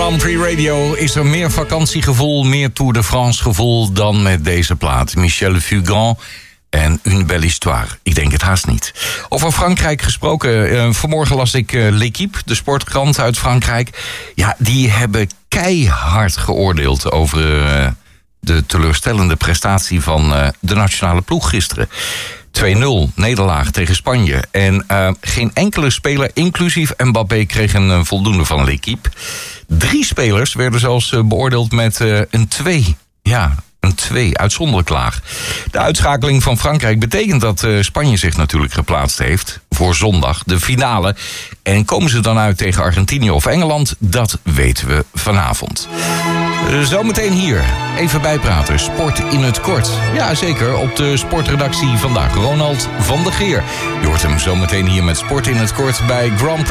Grand Prix Radio is er meer vakantiegevoel, meer Tour de France gevoel dan met deze plaat. Michel Fugain en Une belle histoire. Ik denk het haast niet. Over Frankrijk gesproken. Vanmorgen las ik L'Équipe, de sportkrant uit Frankrijk. Ja, die hebben keihard geoordeeld over de teleurstellende prestatie van de nationale ploeg gisteren. 2-0, nederlaag tegen Spanje. En geen enkele speler, inclusief Mbappé, kreeg een voldoende van L'Équipe. 3 spelers werden zelfs beoordeeld met een 2. Ja, een 2, uitzonderlijk laag. De uitschakeling van Frankrijk betekent dat Spanje zich natuurlijk geplaatst heeft voor zondag, de finale. En komen ze dan uit tegen Argentinië of Engeland? Dat weten we vanavond. Zometeen hier, even bijpraten. Sport in het kort. Ja, zeker, op de sportredactie vandaag. Ronald van der Geer. Je hoort hem zometeen hier met Sport in het kort bij Grand Prix.